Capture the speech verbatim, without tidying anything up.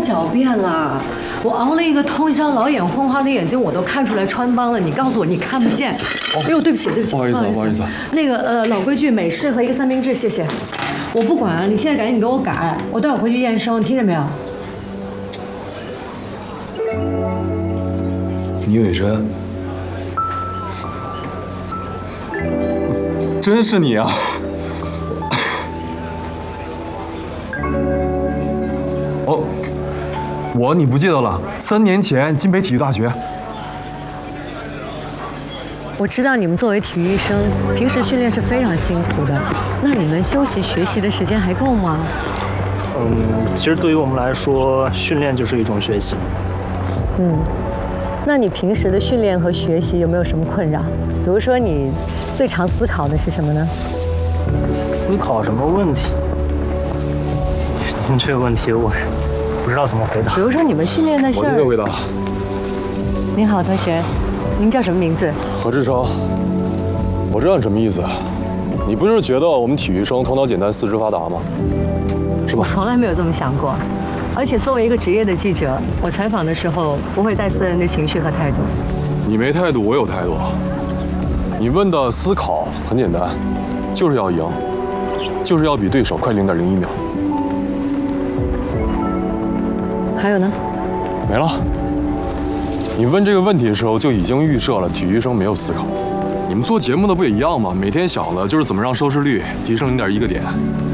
狡辩了。我熬了一个通宵，老眼昏花的眼睛我都看出来穿帮了。你告诉我你看不见？哎呦，对不起，对不起， 不好意思，不好意思。 那个呃，老规矩，美式和一个三明治，谢谢。我不管，你现在赶紧给我改，我待会回去验伤，听见没有？ 倪伟珍，真是你啊！哦，我你不记得了？三年前金北体育大学。 我知道你们作为体育生，平时训练是非常辛苦的，那你们休息学习的时间还够吗？ 嗯，其实对于我们来说，训练就是一种学习。 嗯。那你平时的训练和学习有没有什么困扰？比如说，你最常思考的是什么呢？ 思考什么问题？您这个问题我不知道怎么回答。 比如说你们训练的事儿。 我这个回答。 您好，同学，您叫什么名字？ 何志成。我知道你什么意思。你不就是觉得我们体育生头脑简单、四肢发达吗？是吧？ 我从来没有这么想过。而且作为一个职业的记者，我采访的时候不会带私人的情绪和态度。 你没态度，我有态度。你问的思考很简单，就是要赢，就是要比对手快零点零一秒。 还有呢？ 没了。你问这个问题的时候就已经预设了体育生没有思考。你们做节目的不也一样吗？每天想的就是怎么让收视率提升零点一个点。